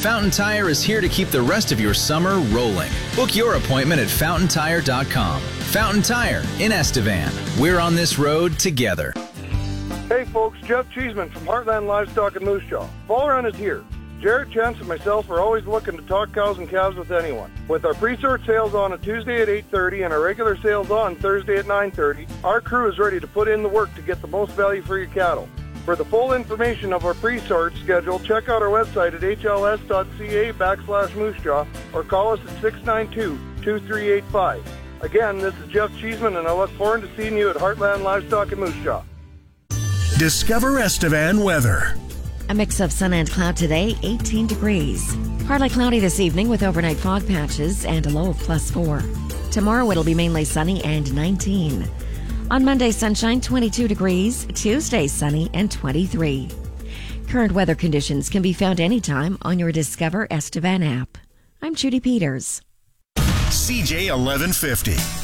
Fountain Tire is here to keep the rest of your summer rolling. Book your appointment at fountaintire.com. Fountain Tire in Estevan. We're on this road together. Hey folks, Jeff Cheeseman from Heartland Livestock in Moose Jaw. Fall Run is here. Jared, Chance, and myself are always looking to talk cows and calves with anyone. With our pre-sort sales on a Tuesday at 8:30 and our regular sales on Thursday at 9:30, our crew is ready to put in the work to get the most value for your cattle. For the full information of our pre-sort schedule, check out our website at hls.ca/Moose Jaw or call us at 692-2385. Again, this is Jeff Cheeseman, and I look forward to seeing you at Heartland Livestock in Moose Jaw. Discover Estevan weather. A mix of sun and cloud today, 18 degrees. Partly cloudy this evening with overnight fog patches and a low of +4. Tomorrow it'll be mainly sunny and 19. On Monday, sunshine, 22 degrees. Tuesday, sunny and 23. Current weather conditions can be found anytime on your Discover Estevan app. I'm Judy Peters. CJ 1150.